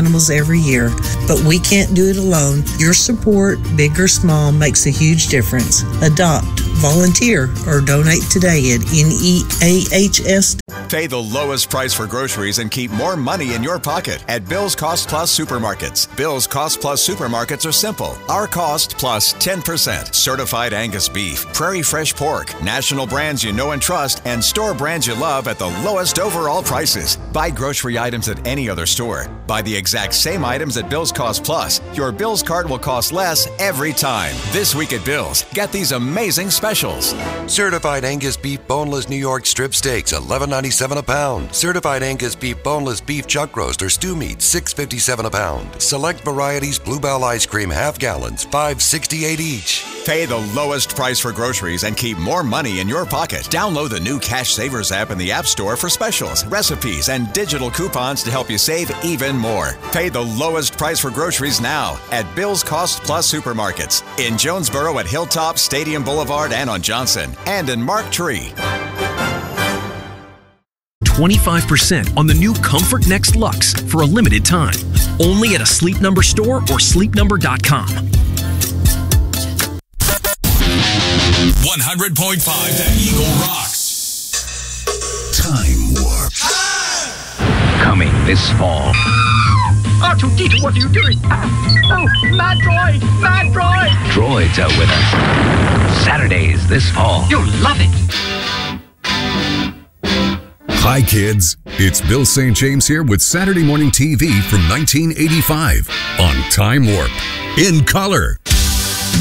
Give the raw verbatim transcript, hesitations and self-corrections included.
animals every year, but we can't do it alone. Your support, big or small, makes a huge difference. Adopt, volunteer, or donate today at N E A H S. Pay the lowest price for groceries and keep more money in your pocket at Bill's Cost Plus Supermarkets. Bill's Cost Plus Supermarkets are simple. Our cost plus ten percent. Certified Angus beef, Prairie Fresh pork, national brands you know and trust, and store brands you love at the lowest overall prices. Buy grocery items at any other store. Buy the exact same items at Bill's Cost Plus. Your Bill's cart will cost less every time. This week at Bill's, get these amazing specials. Certified Angus beef boneless New York strip steaks, eleven ninety-seven a pound. Certified Angus beef boneless beef chuck roast or stew meat, six fifty-seven a pound. Select varieties Bluebell ice cream half gallons, five sixty-eight each. Pay the lowest price for groceries and keep more money in your pocket. Download the new Cash Savers app in the App Store for specials, recipes, and digital coupons to help you save even more. Pay the lowest price for groceries now at Bill's Cost Plus Supermarkets in Jonesboro at Hilltop, Stadium Boulevard, and on Johnson, and in Mark Tree. twenty-five percent on the new Comfort Next Luxe for a limited time. Only at a Sleep Number store or sleep number dot com. one hundred point five The Eagle rocks. Time Warp. Coming this fall. R two D two, what are you doing? Oh, mad droid! Mad droid! Droids are with us. Saturdays this fall. You'll love it. Hi, kids. It's Bill Saint James here with Saturday Morning T V from nineteen eighty-five on Time Warp. In color.